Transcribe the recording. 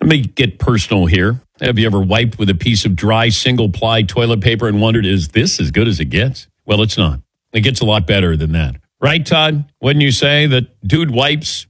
Let me get personal here. Have you ever wiped with a piece of dry single-ply toilet paper and wondered, is this as good as it gets? Well, it's not. It gets a lot better than that. Right, Todd? Wouldn't you say that Dude Wipes